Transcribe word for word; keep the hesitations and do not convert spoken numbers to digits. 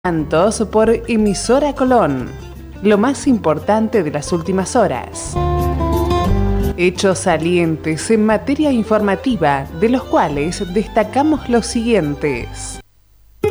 Tantos por Emisora Colón. Lo más importante de las últimas horas. Hechos salientes en materia informativa, de los cuales destacamos los siguientes.